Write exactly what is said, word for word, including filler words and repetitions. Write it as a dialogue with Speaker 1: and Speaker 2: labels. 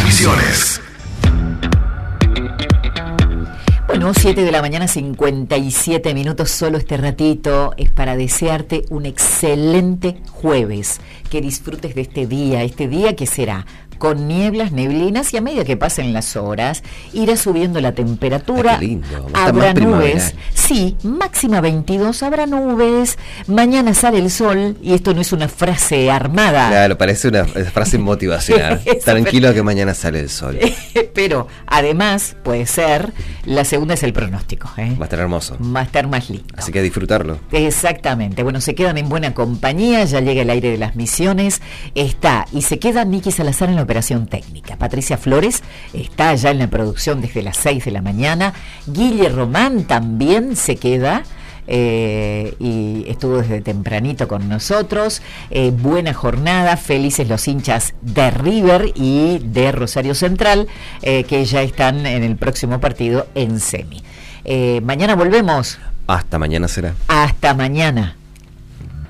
Speaker 1: Misiones.
Speaker 2: Bueno, siete de la mañana, cincuenta y siete minutos. Solo este ratito es para desearte un excelente jueves. Que disfrutes de este día, este día que será con nieblas, neblinas, y a medida que pasen las horas irá subiendo la temperatura.
Speaker 3: Ah, qué lindo.
Speaker 2: Habrá nubes, sí, máxima veintidós, habrá nubes, mañana sale el sol, y esto no es una frase armada.
Speaker 3: Claro, parece una frase motivacional. Tranquilo que mañana sale el sol.
Speaker 2: Pero además puede ser, la segunda es el pronóstico, ¿eh?
Speaker 3: Va a estar hermoso.
Speaker 2: Va a estar más lindo.
Speaker 3: Así que a disfrutarlo.
Speaker 2: Exactamente. Bueno, se quedan en buena compañía, ya llega el aire de las Misiones, está, y se queda Nicky Salazar en la operación técnica. Patricia Flores está ya en la producción desde las seis de la mañana. Guille Román también se queda. Eh, y estuvo desde tempranito con nosotros. Eh, buena jornada, felices los hinchas de River y de Rosario Central, eh, que ya están en el próximo partido en semi. Eh, mañana volvemos.
Speaker 3: Hasta mañana será.
Speaker 2: Hasta mañana.